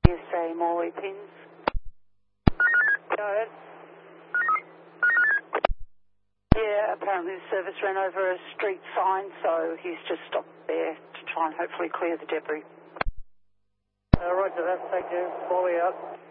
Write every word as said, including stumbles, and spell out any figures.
S A Morley Pins. Go ahead. Yeah, apparently the service ran over a street sign, so he's just stopped there to try and hopefully clear the debris. Uh, roger that, thank you. Morley out.